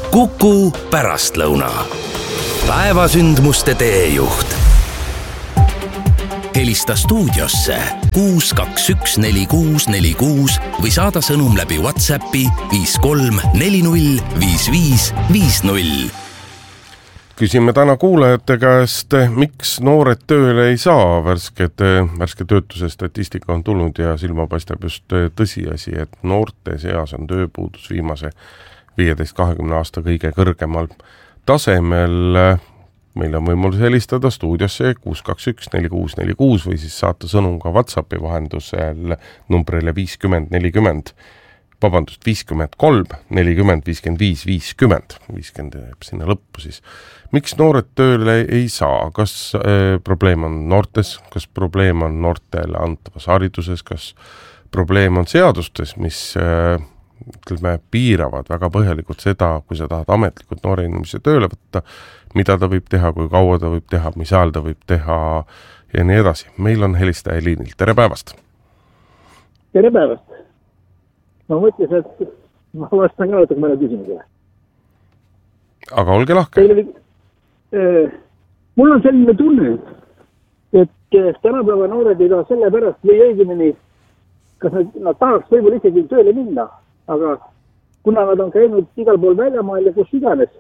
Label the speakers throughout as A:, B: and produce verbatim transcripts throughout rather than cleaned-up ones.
A: Kuku pärastlõuna. Päevasündmuste teejuht. Helista stuudiosse kuus kaks üks neli kuus neli kuus või saada sõnum läbi WhatsAppi viis kolm neli null viis viis viis null.
B: Küsime täna kuulajate käest, miks noored tööle ei saa. Värsked, värske töötuse statistika on tulnud ja silma paistab just tõsiasi, et noorte seas on tööpuudus viimase viieteist kahekümne aasta kõige kõrgemal tasemel. Meil on võimalus helistada stuudiosse kuus kaks üks neli kuus neli kuus või siis saata sõnum ka WhatsAppi vahendusel numbrile viiskümmend nelikümmend. Vabandust, viiskümmend kolm nelikümmend viiskümmend viis viiskümmend. viiskümmend jääb sinna lõppu siis. Miks noored tööle ei saa? Kas äh, probleem on noortes? Kas probleem on noortele antavas hariduses? Kas probleem on seadustes, mis äh, ütleme, piiravad väga põhjalikult seda, kui sa tahad ametlikult noore inimese tööle võtta, mida ta võib teha, kui kaua ta võib teha, mis ajal ta võib teha ja nii edasi. Meil on helistaja liinil. Tere päevast!
C: Tere päevast! Ma mõtles, et ma vastan ka võtaks mõne küsimusele.
B: Aga olge lahke.
C: Teile, äh, mul on selline tunne, et tänapäeva noored ei taha selle pärast või õigemini, kas nad, nad tahaks võib-olla isegi tööle minna, aga kuna nad on käinud igal pool väljamaal ja kus iganes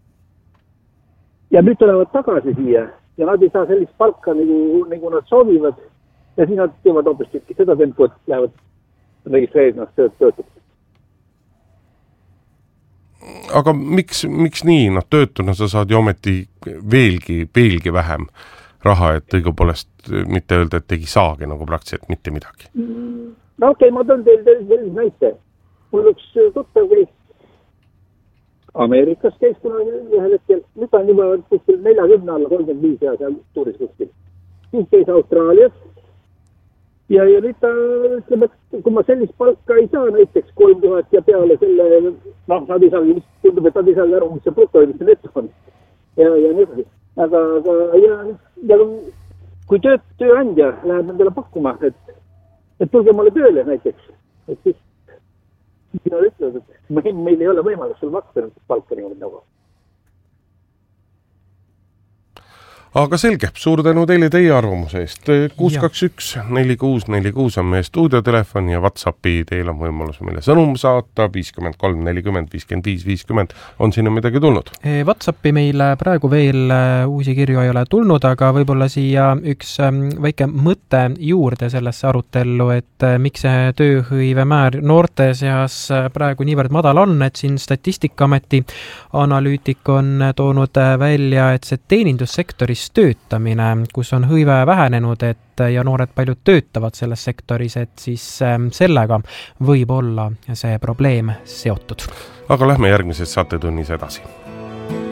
C: ja nüüd tulevad tagasi siia ja nad ei saa sellist palka, nagu, nagu nad soovivad ja siis nad teevad hoopis seda tempot, lähevad registreerinud töötud.
B: Aga miks, miks nii? No töötuna sa saad ju ometi veelgi, veelgi vähem raha, et õigupoolest mitte öelda, et tegi saagi nagu praktiliselt mitte midagi.
C: No okei, okay, ma tõin teil sellise näite. Mul üks tuttav käis Ameerikas käis kuna ühel hetkel, nüüd on juba kuskil nelikümmend alla kolmkümmend viis ja seal tuuris kuskil. Siis käis Austraalias ja, ja nüüd ta ütleb, et kui ma sellist palka ei saa näiteks kolm tuhat ja peale selle, noh, nad ei saagi, tundub, et nad ei saagi aru, mis see bruto ja mis see neto on. Ja, ja nii edasi. Aga, aga ja, ja kui töö, tööandja läheb nendele pakkuma, et, et tulge mulle tööle näiteks, et siis mina ütlen, et meil, meil ei ole võimalus sul maksta palka niimoodi nagu.
B: Aga selge, suur tänu teile teie arvamuse eest. kuus kaks üks neli kuus neli kuus on meie stuudiotelefon ja WhatsAppi teil on võimalus meile sõnum saata. viiskümmend kolm nelikümmend viiskümmend viis viiskümmend on sinna midagi tulnud.
D: WhatsAppi meile praegu veel uusi kirju ei ole tulnud, aga võib-olla siia üks väike mõte juurde sellesse arutellu, et miks see tööhõive määr noorte seas praegu niivõrd madal on, et siin Statistikaameti analüütik on toonud välja, et see teenindussektoris töötamine, kus on hõive vähenenud, et ja noored paljud töötavad selles sektoris, et siis sellega võib olla see probleem seotud.
B: Aga lähme järgmises saatetunnis edasi.